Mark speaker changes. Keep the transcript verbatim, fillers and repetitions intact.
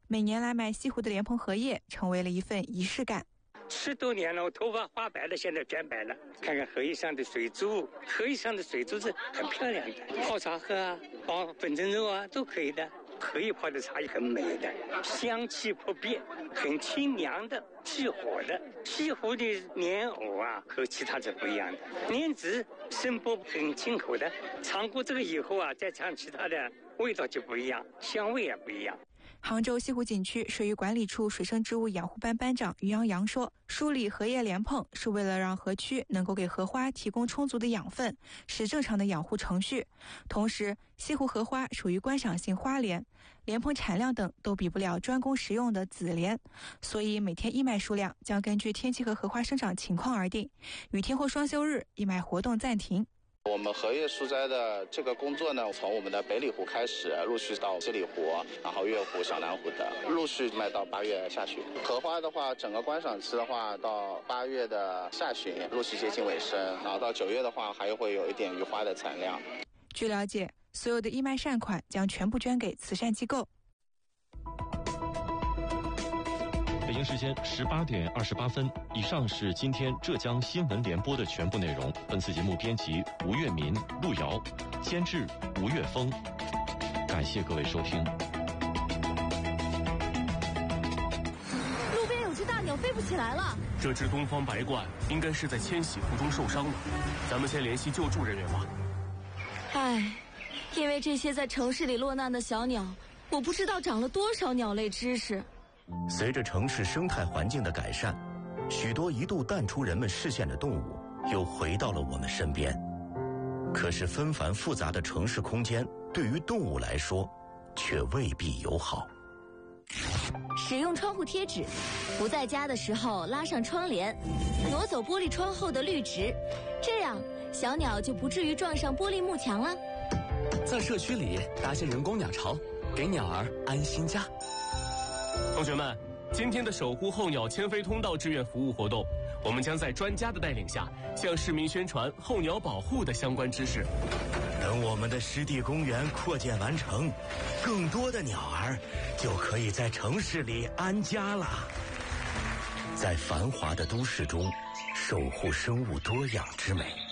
Speaker 1: 每年来买西湖的莲蓬荷叶成为了一份仪式感。
Speaker 2: 十多年了，我头发花白了，现在全白了。看看荷叶上的水珠，荷叶上的水珠是很漂亮的，泡茶喝啊，煲粉蒸肉啊都可以的。荷叶泡的茶也很美的，香气不变，很清凉的，去火的。西湖的莲藕啊和其他是不一样的，莲子生剥很清口的，尝过这个以后啊，再尝其他的味道就不一样，香味也不一样。
Speaker 1: 杭州西湖景区水域管理处水生植物养护班班长于洋洋说，梳理荷叶莲蓬是为了让河区能够给荷花提供充足的养分，是正常的养护程序。同时，西湖荷花属于观赏性花莲，莲蓬产量等都比不了专供食用的紫莲，所以每天义卖数量将根据天气和荷花生长情况而定。雨天或双休日，义卖活动暂停。
Speaker 3: 我们荷叶疏栽的这个工作呢，从我们的北里湖开始，陆续到西里湖，然后月湖、小南湖的，陆续卖到八月下旬。荷花的话，整个观赏期的话，到八月的下旬陆续接近尾声，然后到九月的话，还会有一点余花的产量。
Speaker 1: 据了解，所有的义卖善款将全部捐给慈善机构。
Speaker 4: 北京时间十八点二十八分，以上是今天浙江新闻联播的全部内容。本次节目编辑吴月民、陆瑶，监制吴月峰。感谢各位收听。
Speaker 5: 路边有只大鸟飞不起来了，
Speaker 6: 这只东方白鹳应该是在迁徙途中受伤了，咱们先联系救助人员吧。
Speaker 5: 唉，因为这些在城市里落难的小鸟，我不知道长了多少鸟类知识。
Speaker 7: 随着城市生态环境的改善，许多一度淡出人们视线的动物又回到了我们身边。可是纷繁复杂的城市空间对于动物来说却未必友好。
Speaker 5: 使用窗户贴纸，不在家的时候拉上窗帘，挪走玻璃窗后的绿植，这样小鸟就不至于撞上玻璃幕墙了。
Speaker 8: 在社区里搭些人工鸟巢，给鸟儿安心家。
Speaker 6: 同学们，今天的守护候鸟迁飞通道志愿服务活动，我们将在专家的带领下，向市民宣传候鸟保护的相关知识。
Speaker 7: 等我们的湿地公园扩建完成，更多的鸟儿就可以在城市里安家了。在繁华的都市中，守护生物多样之美。